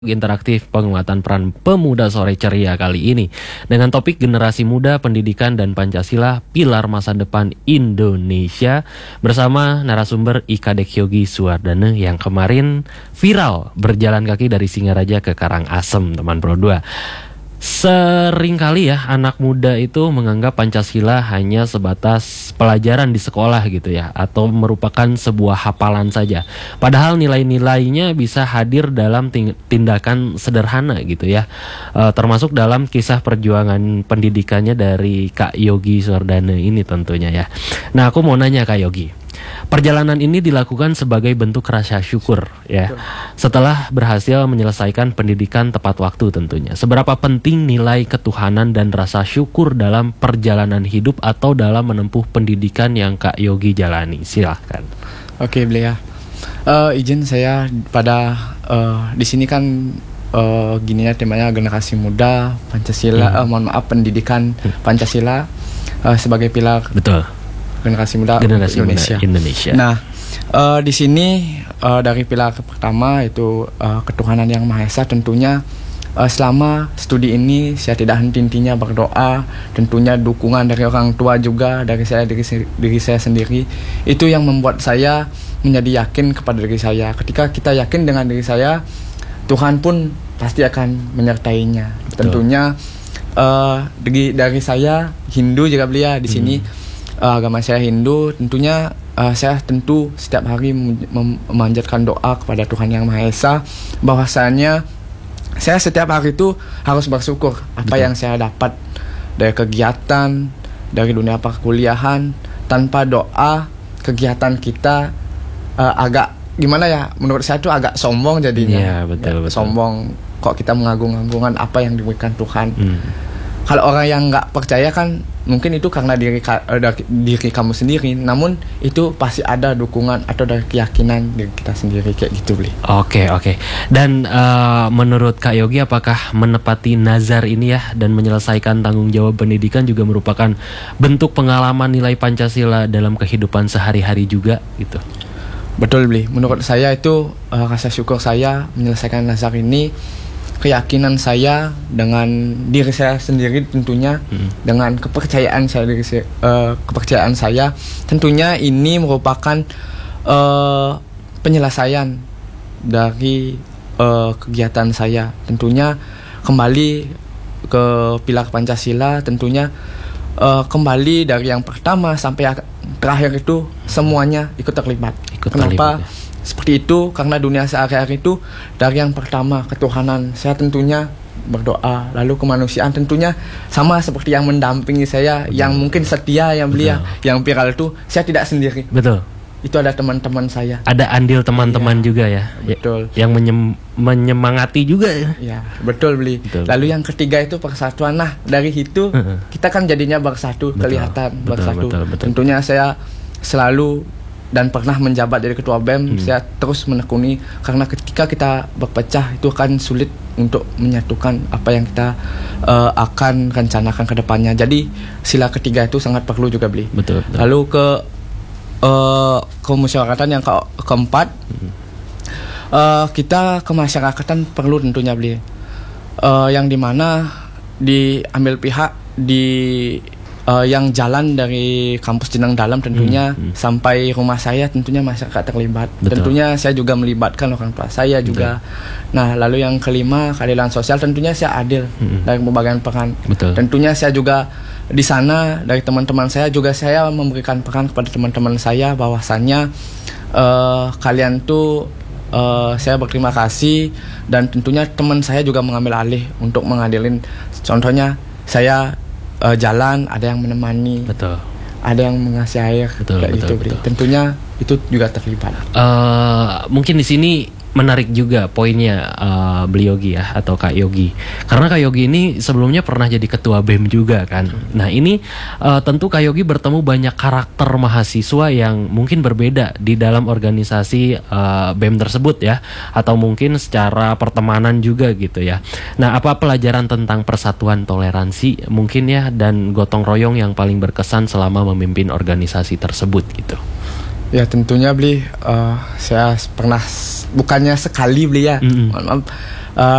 Interaktif penguatan peran pemuda sore ceria kali ini dengan topik generasi muda, pendidikan dan Pancasila, pilar masa depan Indonesia bersama narasumber Ikadek Yogi Suwardana yang kemarin viral berjalan kaki dari Singaraja ke Karangasem, teman Pro 2. Seringkali ya anak muda itu menganggap Pancasila hanya sebatas pelajaran di sekolah gitu ya, atau merupakan sebuah hafalan saja. Padahal nilai-nilainya bisa hadir dalam tindakan sederhana gitu ya, termasuk dalam kisah perjuangan pendidikannya dari Kak Yogi Suwardana ini tentunya ya. Nah, aku mau nanya Kak Yogi, perjalanan ini dilakukan sebagai bentuk rasa syukur ya. Setelah berhasil menyelesaikan pendidikan tepat waktu tentunya. Seberapa penting nilai ketuhanan dan rasa syukur dalam perjalanan hidup atau dalam menempuh pendidikan yang Kak Yogi jalani? Silahkan. Oke, Belia. Izin saya pada di sini kan gini ya, temanya generasi muda Pancasila, pendidikan Pancasila sebagai pilar. Betul. Generasi muda Indonesia. Nah, di sini dari pilar pertama itu ketuhanan yang Maha Esa. Tentunya selama studi ini saya tidak henti-hentinya berdoa. Tentunya dukungan dari orang tua juga, dari diri saya sendiri. Itu yang membuat saya menjadi yakin kepada diri saya. Ketika kita yakin dengan diri saya, Tuhan pun pasti akan menyertainya. Betul. Tentunya dari saya Hindu juga Belia di sini. Agama saya Hindu, tentunya saya tentu setiap hari memanjatkan doa kepada Tuhan Yang Maha Esa, bahwasanya saya setiap hari itu harus bersyukur apa yang saya dapat dari kegiatan, dari dunia perkuliahan. Tanpa doa, kegiatan kita agak gimana ya, menurut saya itu agak sombong jadinya. Iya, betul. Sombong, kok kita mengagung-agungkan apa yang diberikan Tuhan. Kalau orang yang nggak percaya kan mungkin itu karena diri kamu sendiri, namun itu pasti ada dukungan atau dari keyakinan diri kita sendiri kayak gitu, Bli. Oke. Dan menurut Kak Yogi, apakah menepati nazar ini ya dan menyelesaikan tanggung jawab pendidikan juga merupakan bentuk pengalaman nilai Pancasila dalam kehidupan sehari-hari juga gitu? Betul, Bli. Menurut saya itu rasa syukur saya menyelesaikan nazar ini, keyakinan saya dengan diri saya sendiri tentunya, dengan kepercayaan saya tentunya ini merupakan penyelesaian dari kegiatan saya. Tentunya kembali ke pilar Pancasila, tentunya kembali dari yang pertama sampai terakhir itu semuanya ikut terlibat. Kenapa? Seperti itu, karena dunia sehari-hari itu dari yang pertama ketuhanan saya tentunya berdoa, lalu kemanusiaan tentunya sama seperti yang mendampingi saya. Betul. Yang mungkin setia yang belia, yang viral itu saya tidak sendiri. Betul. Itu ada teman-teman saya. Ada andil teman-teman juga ya. Betul. Yang menyemangati juga ya. Ya, betul, Beli. Betul. Lalu yang ketiga itu persatuan. Nah, dari itu kita kan jadinya bersatu, kelihatan bersatu. Betul. Tentunya saya selalu dan pernah menjabat jadi ketua BEM, saya terus menekuni, karena ketika kita berpecah itu akan sulit untuk menyatukan apa yang kita akan rencanakan ke depannya. Jadi sila ketiga itu sangat perlu juga, Beli. Betul. Lalu ke kemusyawaratan yang keempat, kita kemasyarakatan perlu tentunya, Beli, yang dimana diambil pihak di yang jalan dari kampus Jenang Dalam tentunya sampai rumah saya, tentunya masyarakat terlibat. Betul. Tentunya saya juga melibatkan orang tua saya juga. Nah, lalu yang kelima, keadilan sosial, tentunya saya adil dari pembagian peran. Betul. Tentunya saya juga di sana dari teman-teman saya juga saya memberikan peran kepada teman-teman saya, bahwasannya kalian tuh saya berterima kasih, dan tentunya teman saya juga mengambil alih untuk mengadilin. Contohnya saya jalan, ada yang menemani, betul, ada yang mengasih air, kayak gitu. Tentunya itu juga terlibat. Mungkin di sini menarik juga poinnya beliau Yogi ya, atau Kak Yogi, karena Kak Yogi ini sebelumnya pernah jadi ketua BEM juga kan. Nah, ini tentu Kak Yogi bertemu banyak karakter mahasiswa yang mungkin berbeda di dalam organisasi BEM tersebut ya, atau mungkin secara pertemanan juga gitu ya. Nah, apa pelajaran tentang persatuan, toleransi mungkin ya, dan gotong royong yang paling berkesan selama memimpin organisasi tersebut gitu? Ya tentunya Bli, saya pernah bukannya sekali Bli ya,